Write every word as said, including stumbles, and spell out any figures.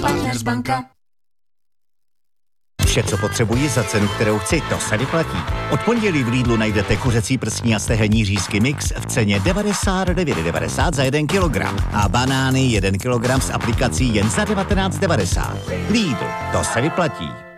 Partners banka. Vše, co potřebuji za cenu, kterou chci, to se vyplatí. Od pondělí v Lidlu najdete kuřecí prsní a stehenní řízky mix v ceně devadesát devět devadesát za jeden kilogram a banány jeden kilogram s aplikací jen za devatenáct devadesát. Lidl, to se vyplatí.